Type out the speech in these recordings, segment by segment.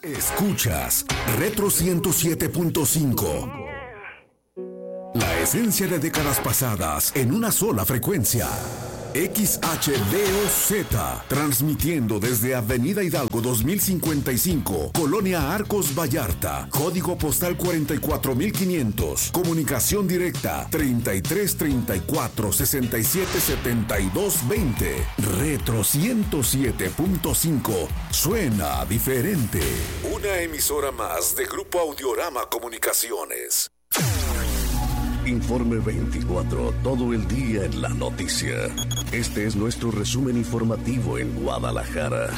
Escuchas Retro 107.5. La esencia de décadas pasadas en una sola frecuencia. XHDOZ, transmitiendo desde Avenida Hidalgo 2055, Colonia Arcos Vallarta, código postal 44500, comunicación directa 33 34 67 72 20. Retro 107.5, suena diferente. Una emisora más de Grupo Audiorama Comunicaciones. Informe 24, todo el día en la noticia. Este es nuestro resumen informativo en Guadalajara.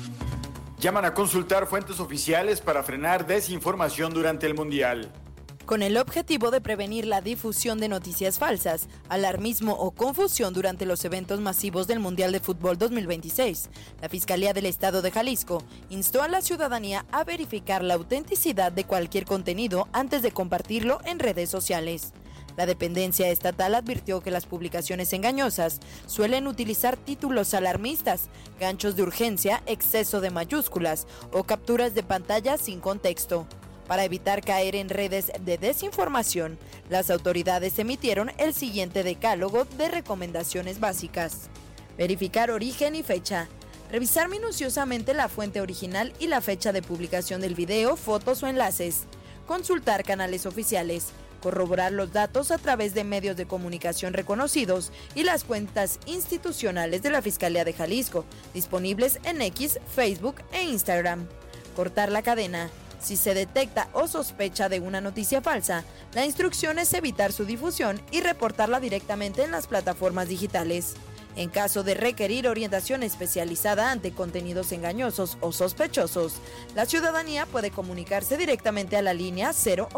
Llaman a consultar fuentes oficiales para frenar desinformación durante el Mundial. Con el objetivo de prevenir la difusión de noticias falsas, alarmismo o confusión durante los eventos masivos del Mundial de Fútbol 2026, la Fiscalía del Estado de Jalisco instó a la ciudadanía a verificar la autenticidad de cualquier contenido antes de compartirlo en redes sociales. La dependencia estatal advirtió que las publicaciones engañosas suelen utilizar títulos alarmistas, ganchos de urgencia, exceso de mayúsculas o capturas de pantalla sin contexto. Para evitar caer en redes de desinformación, las autoridades emitieron el siguiente decálogo de recomendaciones básicas. Verificar origen y fecha. Revisar minuciosamente la fuente original y la fecha de publicación del video, fotos o enlaces. Consultar canales oficiales. Corroborar los datos a través de medios de comunicación reconocidos y las cuentas institucionales de la Fiscalía de Jalisco, disponibles en X, Facebook e Instagram. Cortar la cadena. Si se detecta o sospecha de una noticia falsa, la instrucción es evitar su difusión y reportarla directamente en las plataformas digitales. En caso de requerir orientación especializada ante contenidos engañosos o sospechosos, la ciudadanía puede comunicarse directamente a la línea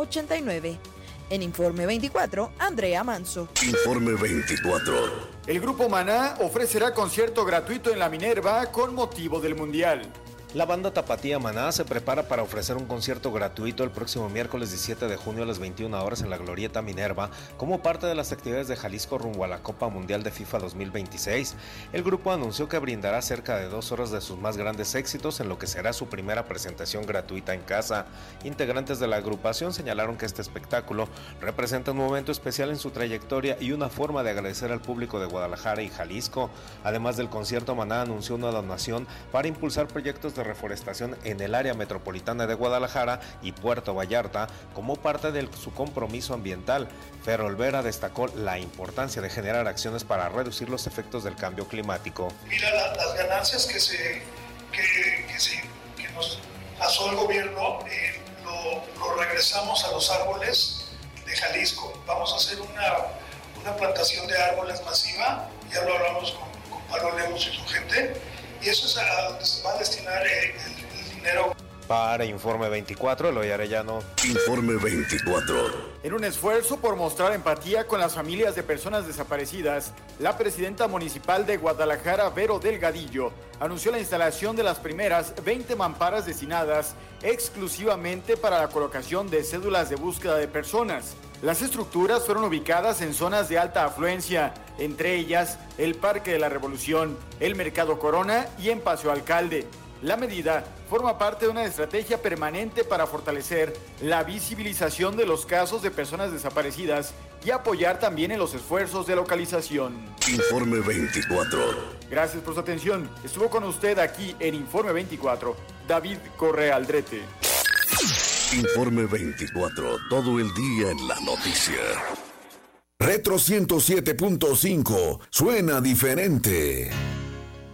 089. En Informe 24, Andrea Manso. Informe 24. El Grupo Maná ofrecerá concierto gratuito en la Minerva con motivo del Mundial. La banda tapatía Maná se prepara para ofrecer un concierto gratuito el próximo miércoles 17 de junio a las 21 horas en la Glorieta Minerva como parte de las actividades de Jalisco rumbo a la Copa Mundial de FIFA 2026. El grupo anunció que brindará cerca de 2 horas de sus más grandes éxitos en lo que será su primera presentación gratuita en casa. Integrantes de la agrupación señalaron que este espectáculo representa un momento especial en su trayectoria y una forma de agradecer al público de Guadalajara y Jalisco. Además del concierto, Maná anunció una donación para impulsar proyectos de reforestación en el área metropolitana de Guadalajara y Puerto Vallarta como parte de su compromiso ambiental. Fer Olvera destacó la importancia de generar acciones para reducir los efectos del cambio climático. Mira las ganancias que nos pasó el gobierno, lo regresamos a los árboles de Jalisco. Vamos a hacer una plantación de árboles masiva, ya lo hablamos con Pablo Lemos y su gente. Y eso se va a destinar el dinero. Para Informe 24, Eloy Arellano. Informe 24. En un esfuerzo por mostrar empatía con las familias de personas desaparecidas, la presidenta municipal de Guadalajara, Vero Delgadillo, anunció la instalación de las primeras 20 mamparas destinadas exclusivamente para la colocación de cédulas de búsqueda de personas. Las estructuras fueron ubicadas en zonas de alta afluencia, entre ellas el Parque de la Revolución, el Mercado Corona y en Paseo Alcalde. La medida forma parte de una estrategia permanente para fortalecer la visibilización de los casos de personas desaparecidas y apoyar también en los esfuerzos de localización. Informe 24. Gracias por su atención. Estuvo con usted aquí en Informe 24, David Correa Aldrete. Informe 24, todo el día en la noticia. Retro 107.5, suena diferente.